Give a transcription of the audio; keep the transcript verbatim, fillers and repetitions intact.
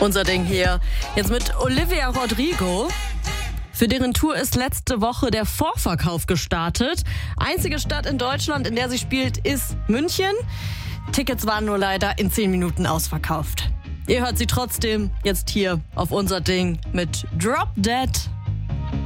Unser Ding hier. Jetzt mit Olivia Rodrigo. Für deren Tour ist letzte Woche der Vorverkauf gestartet. Einzige Stadt in Deutschland, in der sie spielt, ist München. Tickets waren nur leider in zehn Minuten ausverkauft. Ihr hört sie trotzdem jetzt hier auf Unser Ding mit Drop Dead.